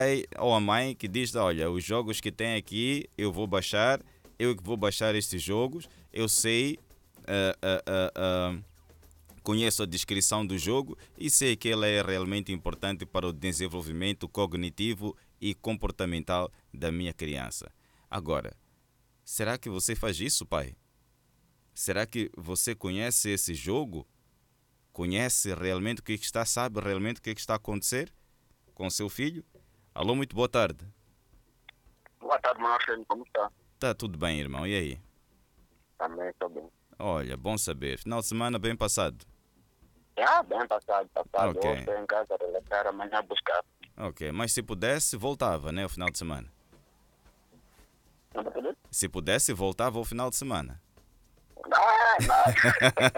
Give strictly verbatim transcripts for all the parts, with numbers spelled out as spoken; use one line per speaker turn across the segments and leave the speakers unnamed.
ou a mãe que diz, olha, os jogos que tem aqui eu vou baixar, eu que vou baixar estes jogos, eu sei, ah, ah, ah, ah, conheço a descrição do jogo e sei que ele é realmente importante para o desenvolvimento cognitivo e comportamental da minha criança. Agora, será que você faz isso, pai? Será que você conhece esse jogo? Conhece realmente o que está, sabe realmente o que está a acontecer com seu filho? Alô, muito boa tarde.
Boa tarde, Marcelo. Como está?
Tá tudo bem, irmão. E aí?
Também estou bem.
Olha, bom saber. Final de semana bem passado.
Ah, bem passado, passado.
Ok,
Hoje estou em casa a relaxar, amanhã buscar.
ok. Mas se pudesse, voltava, né? O final de semana.
Não está tudo?
Se pudesse, voltava ao final de semana.
Ah, não.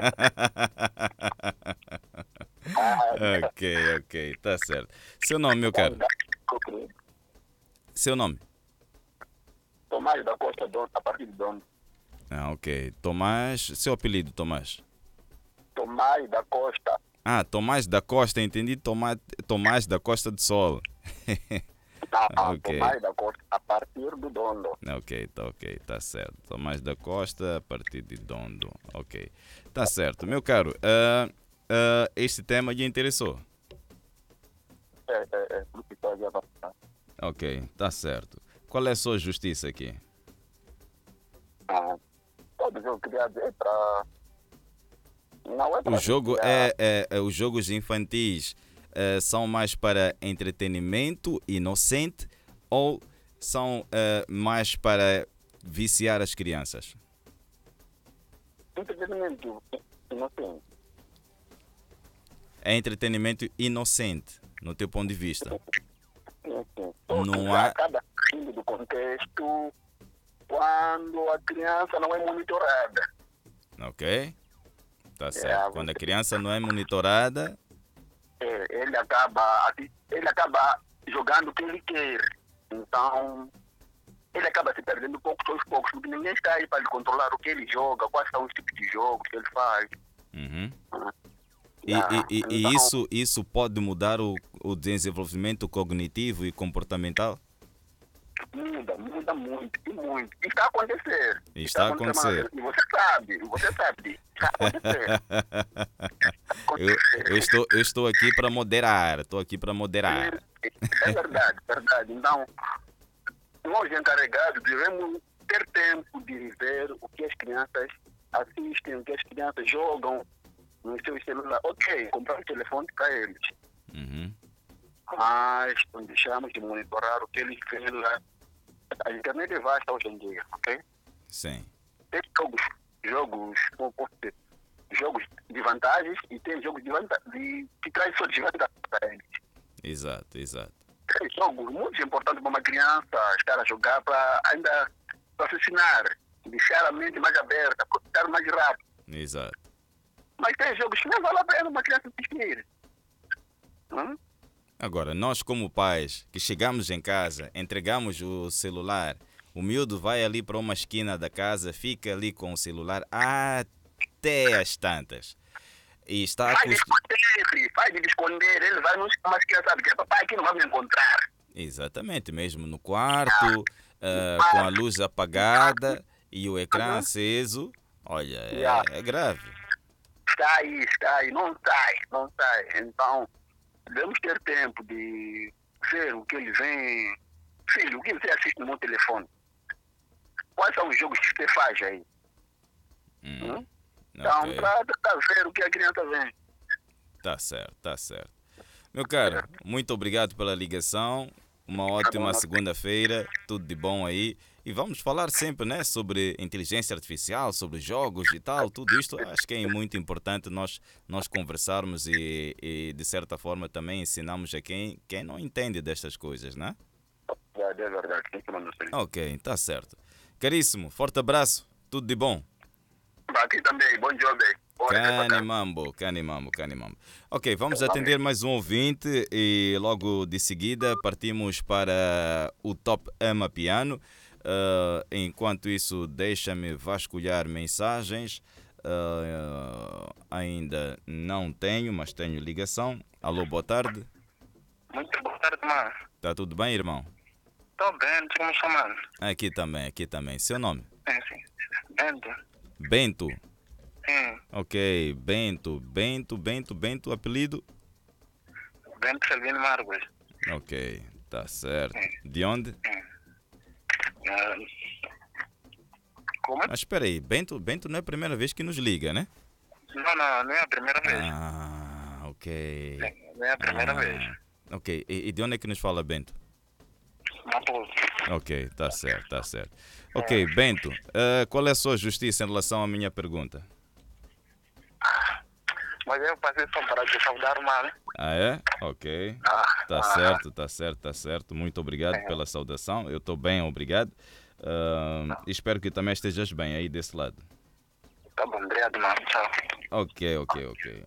Ah,
Ok, ok. Tá certo. Seu nome, meu caro?
não.
Seu nome?
Tomás da Costa, dono, a partir de dono.
Ah, ok. Tomás. Seu apelido, Tomás?
Tomás da Costa.
Ah, Tomás da Costa. Entendi. Tomás, Tomás da Costa do Sol.
Não,
Ok.
Tomás da Costa, a partir do dono.
Ok, tá ok, tá certo. Tomás da Costa, a partir de Dondo. Ok, tá certo. Meu caro, ah, ah, este tema lhe interessou?
É, é, é. Por que estou a passar?
Ok, tá certo. Qual é a sua justiça aqui?
Ah, todos eu queria dizer para. Não é
O
para
jogo
viciar.
é, é, é os jogos infantis eh, são mais para entretenimento inocente ou são eh, mais para viciar as crianças?
Entretenimento inocente.
É entretenimento inocente, no teu ponto de vista.
Sim, sim.
Não
Já
há.
acaba saindo do contexto quando a criança não é monitorada.
Ok? Tá certo.
É,
Quando a criança não é monitorada,
é, ele acaba ele acaba jogando o que ele quer. Então, ele acaba se perdendo pouco aos poucos, porque ninguém está aí para lhe controlar o que ele joga, quais são os tipos de jogos que ele faz.
uhum. E, e,
Já.
e, e
Então,
isso, isso pode mudar o, o desenvolvimento cognitivo e comportamental?
muda, muda muito, e muito. E está a acontecer.
E
Está a
está a
acontecer,
acontecer.
Marcelo. E você sabe, e você sabe disso. Está a acontecer.
eu, eu, estou, eu estou aqui para moderar. Estou aqui para moderar.
É verdade, verdade. Então, nós encarregados devemos ter tempo de ver o que as crianças assistem, o que as crianças jogam nos seus celulares. Ok, comprar um telefone para eles,
Uhum.
mas não deixamos de monitorar o que eles veem lá. A internet é vasta hoje em dia, ok?
Sim,
Tem jogos, jogos, como posso dizer, jogos de vantagens e tem jogos de vantagens que trazem só desvantagens para eles.
exato, exato.
Tem jogos muito importantes para uma criança estar a jogar para ainda raciocinar, deixar a mente mais aberta, estar mais rápido.
Exato.
Mas tem jogos que não vale a pena uma criança assistir. Hum?
Agora, nós como pais, que chegamos em casa, entregamos o celular, o miúdo vai ali para uma esquina da casa, fica ali com o celular até as tantas. E está
Faz de
acostumado.
esconder, faz de esconder, ele vai nos mas que sabe que é papai aqui não vai me encontrar.
Exatamente, mesmo no quarto, ah, com a luz apagada e o ecrã
Uhum.
aceso. Olha,
Yeah.
é, é grave.
Está aí, está aí, não sai, não sai. Então, devemos ter tempo de ver o que ele vem. Filho, o que você assiste no meu telefone? Quais são os jogos que você faz aí?
Hum,
Hum? Então,
ok,
para tentar ver o que a criança vem.
tá certo, tá certo. Meu caro, muito obrigado pela ligação. Uma
Tá bom,
ótima
não-
segunda-feira, tudo de bom aí. E vamos falar sempre, né, sobre inteligência artificial, sobre jogos e tal, tudo isto. Acho que é muito importante nós, nós conversarmos e, e, de certa forma, também ensinamos a quem, quem não entende destas coisas, né?
É verdade, tem que mandar ser.
Ok, tá certo. Caríssimo, forte abraço, tudo de bom.
Aqui também, bom job aí. Bora ver pra cá.
Canimambo, canimambo, canimambo. Ok, vamos atender mais um ouvinte e logo de seguida partimos para o Top Ama Piano. Uh, enquanto isso, deixa-me vasculhar mensagens. Uh, ainda não tenho, mas tenho ligação. Alô, boa tarde.
Muito boa tarde, mano.
Tá tudo bem, irmão?
Tô bem, tu como chamando?
Aqui também, aqui também. Seu nome?
Sim, sim. Bento.
Bento.
Sim.
Ok, Bento, Bento, Bento, Bento, apelido?
Bento Selvino Marques.
Ok, tá certo.
Sim.
De onde?
Sim. Ah, como?
Mas espera aí, Bento, Bento não é a primeira vez que nos liga, né?
Não, não, não é a primeira vez.
Ah, ok.
Sim, não é a primeira
Ah,
vez.
ok, e, e de onde é que nos fala Bento?
Maputo.
Ok, tá certo, tá certo. Ok, Bento, ah, qual é a sua justiça em relação à minha pergunta?
Mas eu passei só para te saudar mal.
Ah, é? Ok.
Ah,
Tá
ah,
certo, tá certo, tá certo. Muito obrigado
É.
pela saudação. Eu estou bem, obrigado. Ah, espero que também estejas bem aí desse lado.
Tá bom, obrigado, mano. Tchau.
Ok, ok, ok.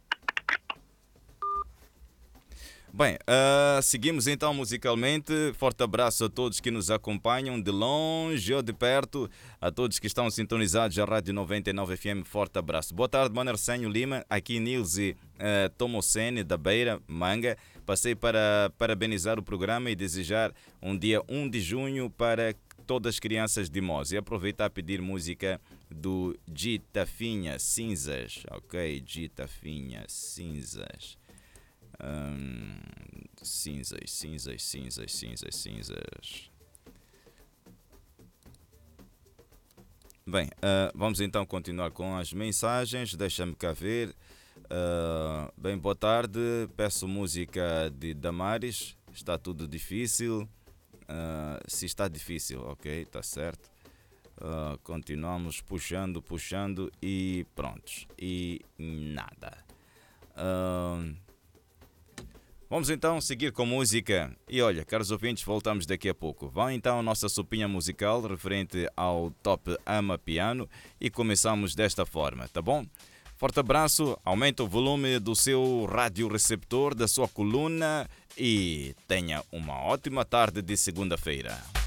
Bem, ah, seguimos então musicalmente. Forte abraço a todos que nos acompanham de longe ou de perto, a todos que estão sintonizados à Rádio noventa e nove F M. Forte abraço. Boa tarde, Mano Arsenio Lima. Aqui Nilze uh, Tomocene, da Beira, Manga. Passei para parabenizar o programa e desejar um dia um de junho para todas as crianças de Mós. E aproveitar a pedir música do Gitafinha Cinzas. Ok, Gitafinha Cinzas. Hum, cinzas, cinzas, cinzas, cinzas, cinzas. Bem, uh, vamos então continuar com as mensagens. Deixa-me cá ver. Uh, bem, boa tarde. Peço música de Damares. Está tudo difícil. Uh, se está difícil, ok, está certo. Uh, continuamos puxando, puxando e prontos. E nada. Uh, Vamos então seguir com música. E olha, caros ouvintes, voltamos daqui a pouco. Vão então a nossa sopinha musical referente ao Top Ama Piano e começamos desta forma, tá bom? Forte abraço, aumenta o volume do seu radioreceptor, da sua coluna e tenha uma ótima tarde de segunda-feira.